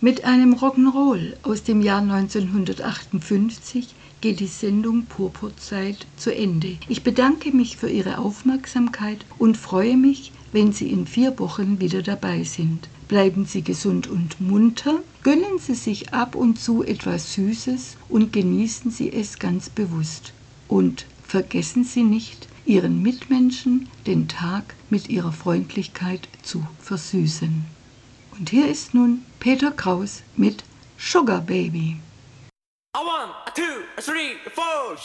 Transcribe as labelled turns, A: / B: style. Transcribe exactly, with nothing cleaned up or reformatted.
A: Mit einem Rock'n'Roll aus dem Jahr neunzehnhundertachtundfünfzig geht die Sendung Purpurzeit zu Ende. Ich bedanke mich für Ihre Aufmerksamkeit und freue mich, wenn Sie in vier Wochen wieder dabei sind. Bleiben Sie gesund und munter, gönnen Sie sich ab und zu etwas Süßes und genießen Sie es ganz bewusst. Und vergessen Sie nicht, Ihren Mitmenschen den Tag mit Ihrer Freundlichkeit zu versüßen. Und hier ist nun Peter Kraus mit Sugar Baby.
B: A one, a two, a three, a four.